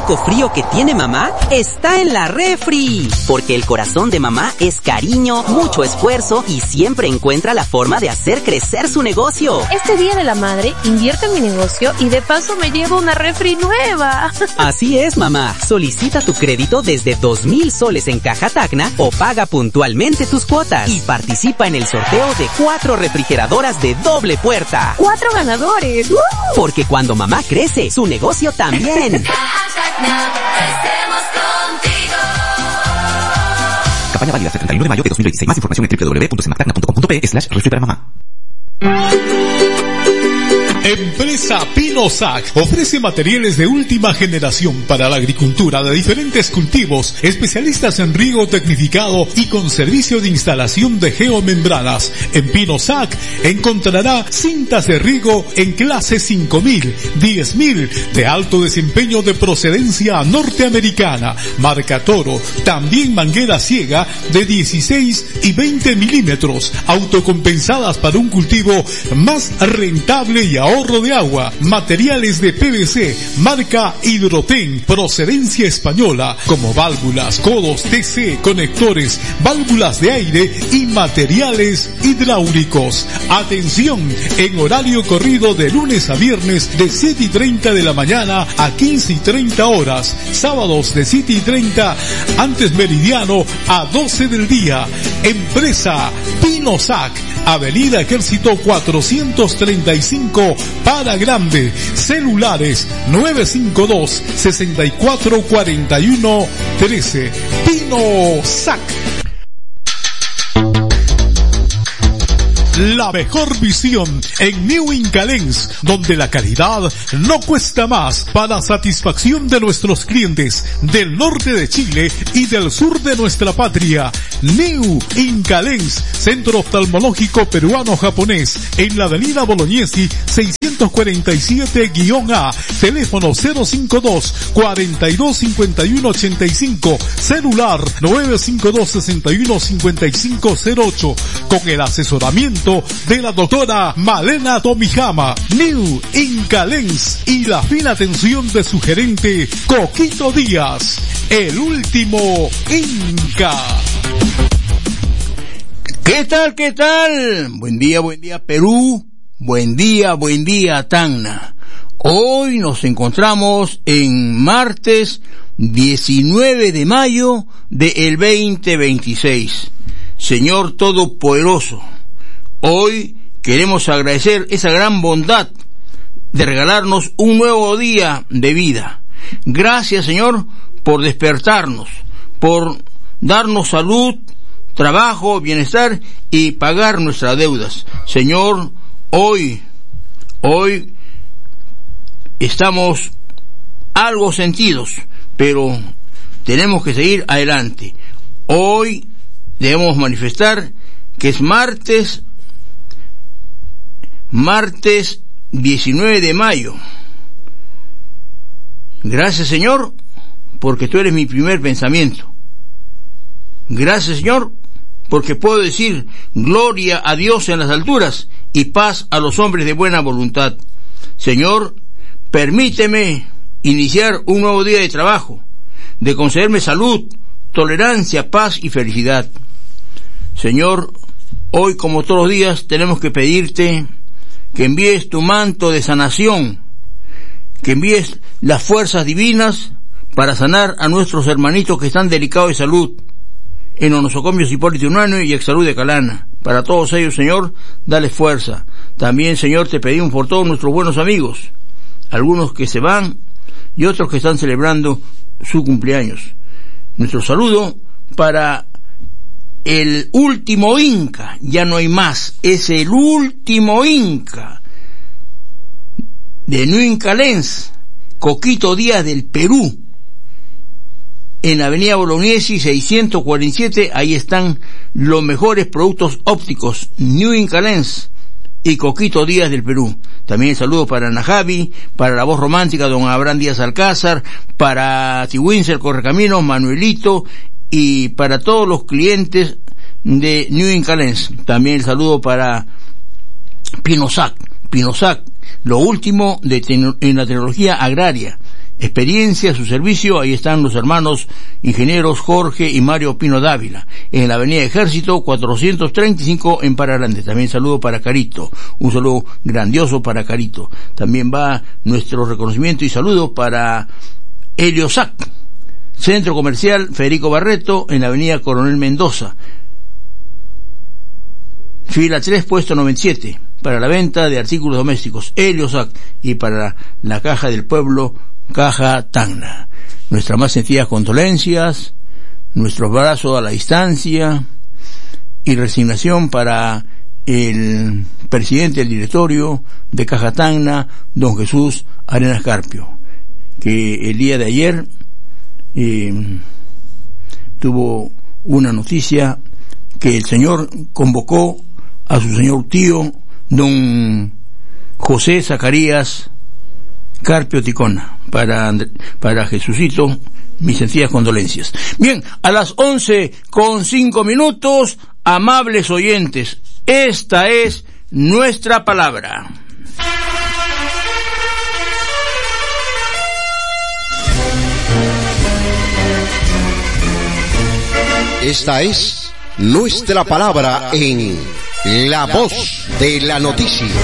único frío que tiene mamá está en la refri. Porque el corazón de mamá es cariño, mucho esfuerzo y siempre encuentra la forma de hacer crecer su negocio. Este Día de la Madre, invierto en mi negocio y de paso me llevo una refri nueva. Así es, mamá. Solicita tu crédito desde 2,000 soles en Caja Tacna o paga puntualmente tus cuotas. Y participa en el sorteo de 4 refrigeradoras de doble puerta. 4 ganadores. Porque cuando mamá crece, su negocio también. Campaña válida hasta el 31 de mayo de 2026. Más información en www.sematacna.com.pe/refri-para-mamá. Empresa Pinosac ofrece materiales de última generación para la agricultura de diferentes cultivos, especialistas en riego tecnificado y con servicio de instalación de geomembranas. En Pinosac encontrará cintas de riego en clase 5000, 10000 de alto desempeño de procedencia norteamericana, marca Toro, también manguera ciega de 16 y 20 milímetros, autocompensadas para un cultivo más rentable y ahorro de agua, materiales de PVC, marca Hidroten, procedencia española, como válvulas, codos TC, conectores, válvulas de aire y materiales hidráulicos. Atención, en horario corrido de lunes a viernes de 7:30 de la mañana a 15:30 horas, sábados de 7:30 antes meridiano a 12 del día. Empresa Pinosac, Avenida Ejército 435 para Grande. Celulares 952-6441-13. Pinosac. La mejor visión en New Inca Lens, donde la calidad no cuesta más, para satisfacción de nuestros clientes del norte de Chile y del sur de nuestra patria. New Inca Lens, centro oftalmológico peruano-japonés, en la avenida Bolognesi 647-A, teléfono 052-4251-85, celular 952-61-5508, con el asesoramiento de la doctora Malena Tomijama. New Inca Lens y la fina atención de su gerente Coquito Díaz, el último Inca. ¿Qué tal? ¿Qué tal? Buen día Perú, buen día Tacna. Hoy nos encontramos en martes 19 de mayo del 2026. Señor Todopoderoso, hoy queremos agradecer esa gran bondad de regalarnos un nuevo día de vida. Gracias, Señor, por despertarnos, por darnos salud, trabajo, bienestar y pagar nuestras deudas. Señor, hoy estamos algo sentidos, pero tenemos que seguir adelante. Hoy debemos manifestar que es martes 19 de mayo. Gracias, Señor, porque tú eres mi primer pensamiento. Gracias, Señor, porque puedo decir gloria a Dios en las alturas y paz a los hombres de buena voluntad. Señor, permíteme iniciar un nuevo día de trabajo, de concederme salud, tolerancia, paz y felicidad. Señor, hoy como todos los días tenemos que pedirte que envíes tu manto de sanación, que envíes las fuerzas divinas para sanar a nuestros hermanitos que están delicados de salud, en los nosocomios Hipólito Unánue y Exsalud de Calana. Para todos ellos, Señor, dale fuerza. También, Señor, te pedimos por todos nuestros buenos amigos, algunos que se van y otros que están celebrando su cumpleaños. Nuestro saludo para el último Inca, ya no hay más, es el último Inca de New Inca Lens, Coquito Díaz del Perú, en la avenida Bolognesi 647. Ahí están los mejores productos ópticos, New Inca Lens y Coquito Díaz del Perú. También saludos para Ana Javi, para la voz romántica don Abraham Díaz Alcázar, para Tiwinser Correcaminos, Manuelito, y para todos los clientes de New Inca Lens. También el saludo para Pinosac, lo último en la tecnología agraria, experiencia, su servicio. Ahí están los hermanos ingenieros Jorge y Mario Pino Dávila, en la avenida Ejército 435 en Paragrande. También saludo para Carito, un saludo grandioso para Carito. También va nuestro reconocimiento y saludo para Heliosac, Centro Comercial Federico Barreto, en la avenida Coronel Mendoza, fila 3, puesto 97, para la venta de artículos domésticos, Heliosac, y para la Caja del Pueblo, Caja Tacna. Nuestras más sencillas condolencias, nuestros brazos a la distancia y resignación para el presidente del directorio de Caja Tacna, don Jesús Arenas Carpio, que el día de ayer tuvo una noticia que el señor convocó a su señor tío, don José Zacarías Carpio Ticona, para Jesucito, mis sencillas condolencias. Bien, a las 11:05, amables oyentes, esta es nuestra palabra. Esta es nuestra palabra en La Voz de la Noticia.